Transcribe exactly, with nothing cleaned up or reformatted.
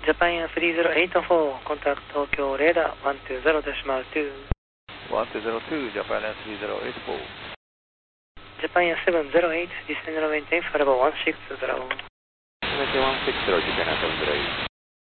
Japan Air three zero eight four, contact Tokyo radar one two zero decimal two. one two zero two, Japan Air three zero eight four. Japan Air seven zero eight, descend and maintain for level one six zero. Maintain one six zero, Japan Air seven zero eight.